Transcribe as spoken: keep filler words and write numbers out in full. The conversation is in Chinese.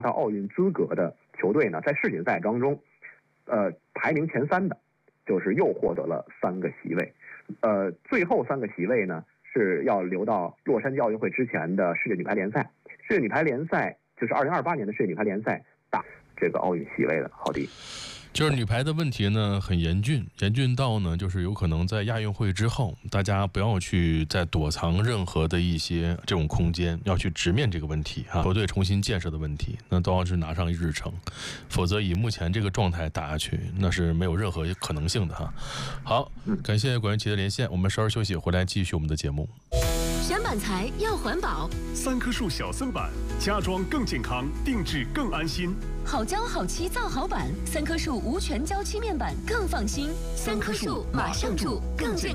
到奥运资格的球队呢，在世锦赛当中，呃，排名前三的，就是又获得了三个席位。呃，最后三个席位呢，是要留到洛杉矶奥运会之前的世界女排联赛。世界女排联赛就是二零二八年的世界女排联赛打这个奥运席位的。郝迪。 就是女排的问题呢很严峻，严峻到呢就是有可能在亚运会之后，大家不要去再躲藏任何的一些这种空间，要去直面这个问题啊，球队重新建设的问题，那都要是拿上日程，否则以目前这个状态打下去，那是没有任何可能性的哈。好，感谢管元琪的连线，我们稍事休息，回来继续我们的节目。 选板材要环保， 三棵树小森板，家装更健康，定制更安心。 好胶好漆造好板，三棵树无全胶漆面板更放心。三棵树马上住更健康。